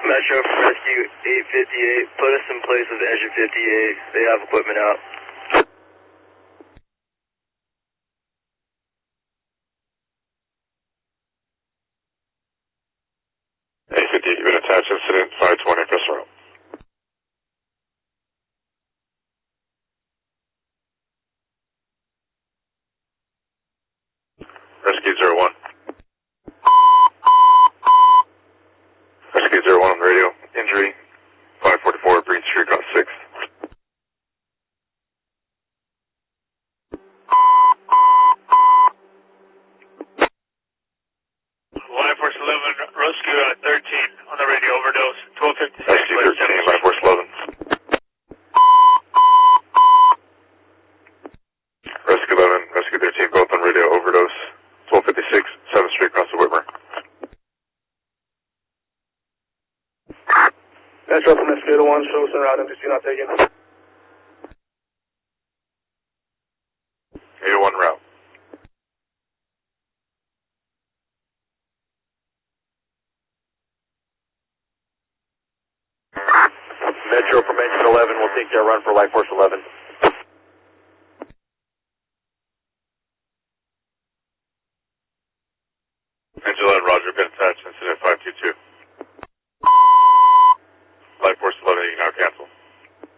Metro from Rescue 858, put us in place with Engine 58. They have equipment out. A58, you've been attached, incident 520, press route. Rescue 01. Rescue 01 on the radio, injury, 544 Breed Street, got 6. Life Force 11, Rescue 13 on the radio, overdose, 1256. Rescue 13, Life Force 11. Rescue 11, Rescue 13, both on radio, overdose, 1256, 7th Street, across the Whitmer. Metro from Rescue 1, show us en route, MPC not taken. 801 route. Metro from Engine 11, we'll take your run for Life Force 11. Engine 11, Roger, been attached, incident 522.